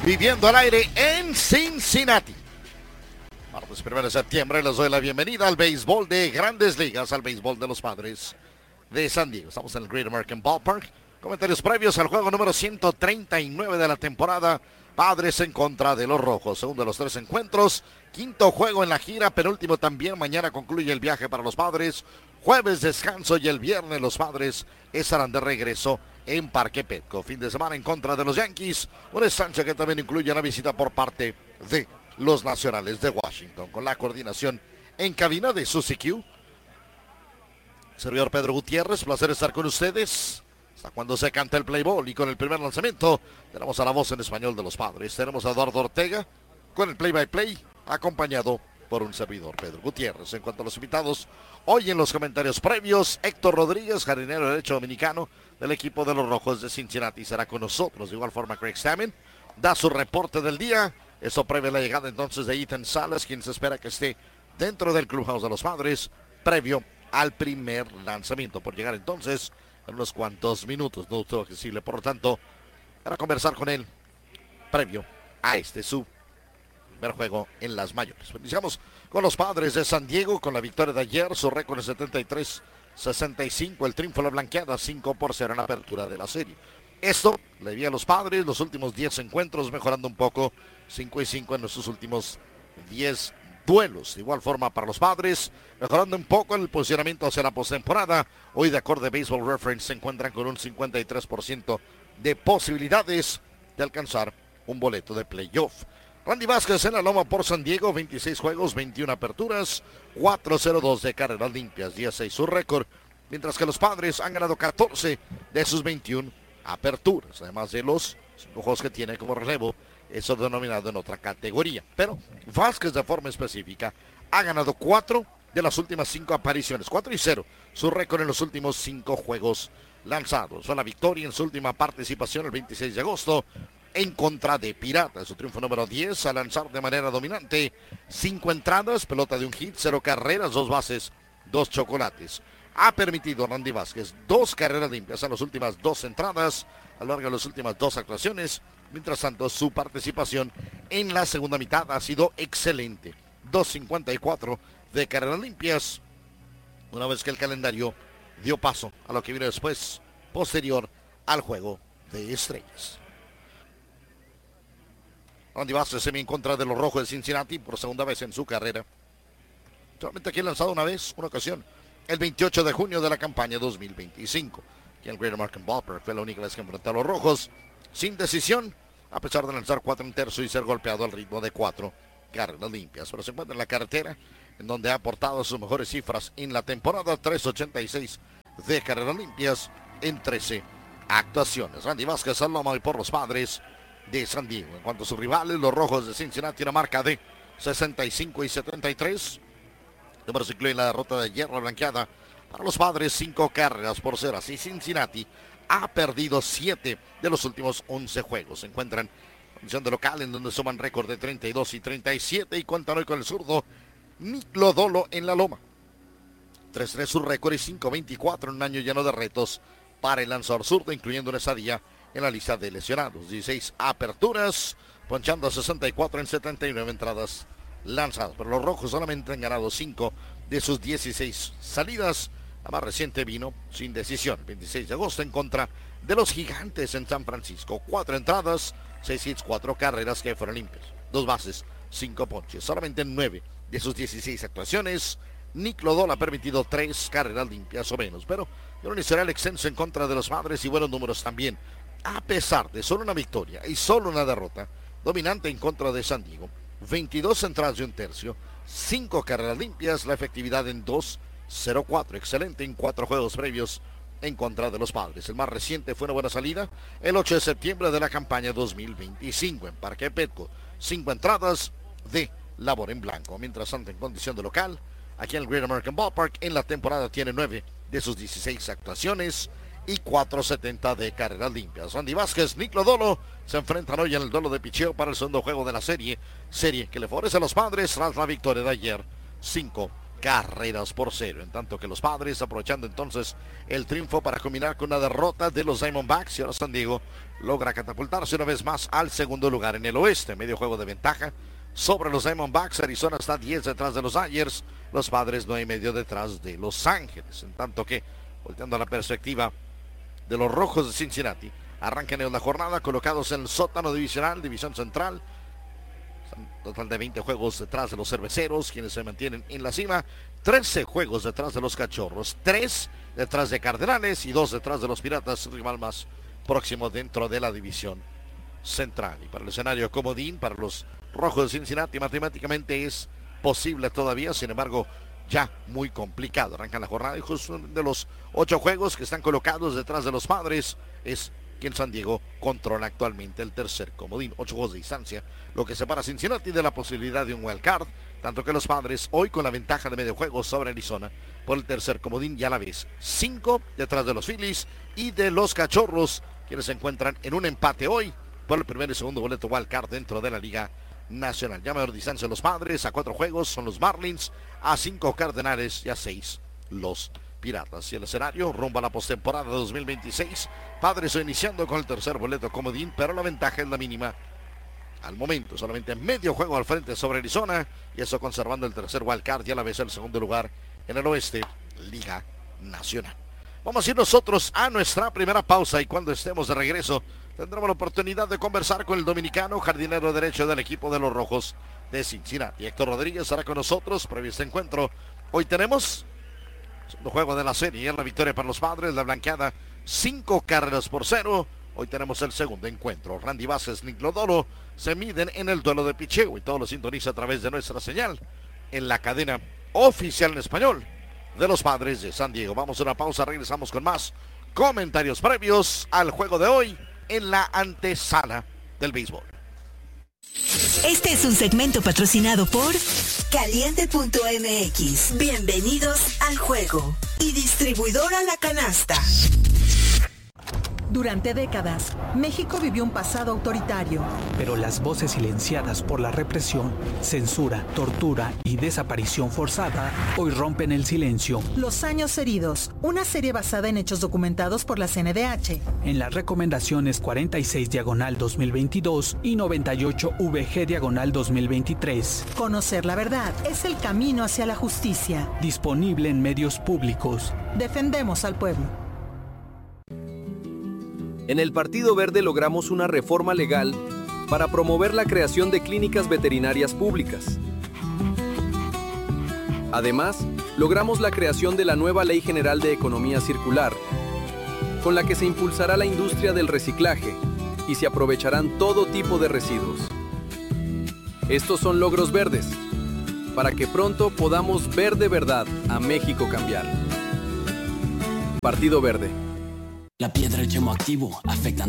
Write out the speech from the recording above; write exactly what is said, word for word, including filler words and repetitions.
Viviendo al aire en Cincinnati. Martes primero de septiembre les doy la bienvenida al béisbol de Grandes Ligas, al béisbol de los Padres de San Diego. Estamos en el Great American Ballpark. Comentarios previos al juego número ciento treinta y nueve de la temporada. Padres en contra de los Rojos. Segundo de los tres encuentros. Quinto juego en la gira. Penúltimo también. Mañana concluye el viaje para los Padres. Jueves descanso y el viernes los Padres estarán de regreso en Parque Petco. Fin de semana en contra de los Yankees. Una estancia que también incluye una visita por parte de los Nacionales de Washington. Con la coordinación en cabina de Suzy Q. Servidor Pedro Gutiérrez. Placer estar con ustedes. Hasta cuando se canta el play ball y con el primer lanzamiento tenemos a la voz en español de los Padres. Tenemos a Eduardo Ortega con el play by play acompañado por un servidor Pedro Gutiérrez. En cuanto a los invitados, hoy en los comentarios previos, Héctor Rodríguez, jardinero derecho dominicano del equipo de los Rojos de Cincinnati, será con nosotros. De igual forma, Craig Stammen da su reporte del día. Eso prevé la llegada entonces de Ethan Salas, quien se espera que esté dentro del clubhouse de los Padres previo al primer lanzamiento, por llegar entonces en unos cuantos minutos, no todo accesible, por lo tanto, para conversar con él previo a este su primer juego en las mayores. Iniciamos con los Padres de San Diego, con la victoria de ayer, su récord es setenta y tres sesenta y cinco, el triunfo de la blanqueada, cinco por cero en la apertura de la serie. Esto le vi a los Padres los últimos diez encuentros, mejorando un poco, cinco y cinco en sus últimos diez duelos. De igual forma para los Padres, mejorando un poco en el posicionamiento hacia la postemporada. Hoy, de acuerdo a Baseball Reference, se encuentran con un cincuenta y tres por ciento de posibilidades de alcanzar un boleto de playoff. Randy Vázquez en la loma por San Diego, veintiséis juegos, veintiuna aperturas, cuatro cero dos de carreras limpias, dieciséis su récord, mientras que los Padres han ganado catorce de sus veintiuna aperturas, además de los cinco juegos que tiene como relevo, eso denominado en otra categoría. Pero Vázquez, de forma específica, ha ganado cuatro de las últimas cinco apariciones, cuatro y cero, su récord en los últimos cinco juegos lanzados. Fue la victoria en su última participación el veintiséis de agosto en contra de Piratas, su triunfo número diez a lanzar de manera dominante, cinco entradas, pelota de un hit, cero carreras, dos bases, dos chocolates. Ha permitido a Randy Vázquez dos carreras limpias en las últimas dos entradas, a lo largo de las últimas dos actuaciones. Mientras tanto, su participación en la segunda mitad ha sido excelente. dos cincuenta y cuatro de carreras limpias, una vez que el calendario dio paso a lo que vino después, posterior al juego de estrellas. Randy Vázquez semi en contra de los Rojos de Cincinnati por segunda vez en su carrera. Solamente aquí ha lanzado una vez, una ocasión, el veintiocho de junio de la campaña dos mil veinticinco. Que el Great American Ballpark fue la única vez que enfrentó a los Rojos sin decisión, a pesar de lanzar cuatro en tercio y ser golpeado al ritmo de cuatro carreras limpias. Pero se encuentra en la carretera, en donde ha aportado sus mejores cifras en la temporada, tres ochenta y seis de carreras limpias en trece actuaciones. Randy Vázquez al loma y por los Padres de San Diego. En cuanto a sus rivales, los Rojos de Cincinnati, una marca de sesenta y cinco y setenta y tres. Números incluyen la derrota de ayer, la blanqueada para los Padres, cinco carreras por cero. Así Cincinnati ha perdido siete de los últimos once juegos. Se encuentran en condición de local, en donde suman récord de treinta y dos y treinta y siete, y cuentan hoy con el zurdo Nick Lodolo en la loma. tres tres su récord y cinco veinticuatro en un año lleno de retos para el lanzador zurdo, incluyendo una estadía en la lista de lesionados. dieciséis aperturas, ponchando a sesenta y cuatro en setenta y nueve entradas lanzadas. Pero los Rojos solamente han ganado cinco de sus dieciséis salidas. La más reciente vino sin decisión, veintiséis de agosto, en contra de los Gigantes en San Francisco. Cuatro entradas, seis hits, cuatro carreras que fueron limpias. Dos bases, cinco ponches. Solamente en nueve de sus dieciséis actuaciones, Nick Lodolo ha permitido tres carreras limpias o menos. Pero de un historial extenso en contra de los Padres y buenos números también. A pesar de solo una victoria y solo una derrota, dominante en contra de San Diego, veintidós entradas de un tercio, cinco carreras limpias, la efectividad en dos cero cuatro, excelente en cuatro juegos previos en contra de los Padres. El más reciente fue una buena salida el ocho de septiembre de la campaña dos mil veinticinco en Parque Petco, cinco entradas de labor en blanco. Mientras tanto, en condición de local, aquí en el Great American Ballpark, en la temporada tiene nueve de sus dieciséis actuaciones y cuatro setenta de carreras limpias. Randy Vázquez, Nick Lodolo se enfrentan hoy en el duelo de picheo para el segundo juego de la serie, serie que le favorece a los Padres tras la victoria de ayer, cinco carreras por cero, en tanto que los Padres aprovechando entonces el triunfo para combinar con una derrota de los Diamondbacks, y ahora San Diego logra catapultarse una vez más al segundo lugar en el oeste, medio juego de ventaja sobre los Diamondbacks. Arizona está diez detrás de los Dodgers, los Padres nueve y medio detrás de Los Ángeles, en tanto que, volteando a la perspectiva de los Rojos de Cincinnati, arrancan en la jornada colocados en el sótano divisional, división central, total de veinte juegos detrás de los Cerveceros, quienes se mantienen en la cima, trece juegos detrás de los Cachorros, tres detrás de Cardenales y dos detrás de los Piratas, rival más próximo dentro de la división central. Y para el escenario comodín, para los Rojos de Cincinnati, matemáticamente es posible todavía, sin embargo, ya muy complicado. Arrancan la jornada y justo de los ocho juegos que están colocados detrás de los Padres, es quien San Diego controla actualmente el tercer comodín. Ocho juegos de distancia, lo que separa a Cincinnati de la posibilidad de un wild card, tanto que los Padres hoy con la ventaja de medio juego sobre Arizona por el tercer comodín, ya a la vez cinco detrás de los Phillies y de los Cachorros, quienes se encuentran en un empate hoy por el primer y segundo boleto wild card dentro de la Liga Nacional. Ya mayor distancia los Padres, a cuatro juegos son los Marlins, a cinco Cardenales y a seis los Piratas. Y el escenario rumbo a la postemporada de dos mil veintiséis, Padres iniciando con el tercer boleto comodín, pero la ventaja es la mínima al momento, solamente medio juego al frente sobre Arizona, y eso conservando el tercer wild card y a la vez el segundo lugar en el oeste, Liga Nacional. Vamos a ir nosotros a nuestra primera pausa, y cuando estemos de regreso tendremos la oportunidad de conversar con el dominicano jardinero derecho del equipo de los Rojos de Cincinnati. Héctor Rodríguez estará con nosotros previo a este encuentro. Hoy tenemos segundo juego de la serie, en la victoria para los Padres, la blanqueada cinco carreras por cero. Hoy tenemos el segundo encuentro. Randy Vázquez, Nick Lodolo se miden en el duelo de picheo, y todo lo sintoniza a través de nuestra señal en la cadena oficial en español de los Padres de San Diego. Vamos a una pausa, regresamos con más comentarios previos al juego de hoy en la antesala del béisbol. Este es un segmento patrocinado por Caliente punto M X. Bienvenidos al juego. Y Distribuidora La Canasta. Durante décadas, México vivió un pasado autoritario. Pero las voces silenciadas por la represión, censura, tortura y desaparición forzada hoy rompen el silencio. Los años heridos, una serie basada en hechos documentados por la C N D H. En las recomendaciones cuarenta y seis diagonal dos mil veintidós y noventa y ocho V G diagonal dos mil veintitrés. Conocer la verdad es el camino hacia la justicia. Disponible en medios públicos. Defendemos al pueblo. En el Partido Verde logramos una reforma legal para promover la creación de clínicas veterinarias públicas. Además, logramos la creación de la nueva Ley General de Economía Circular, con la que se impulsará la industria del reciclaje y se aprovecharán todo tipo de residuos. Estos son logros verdes, para que pronto podamos ver de verdad a México cambiar. Partido Verde. La piedra y el yemo activo afectan